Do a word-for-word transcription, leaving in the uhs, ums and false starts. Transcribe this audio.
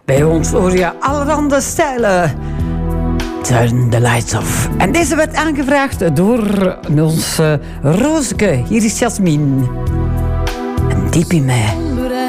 Bij ons hoor je allerhande stijlen. Turn the lights off. En deze werd aangevraagd door onze Rooseke. Hier is Jasmin. En diep in mij.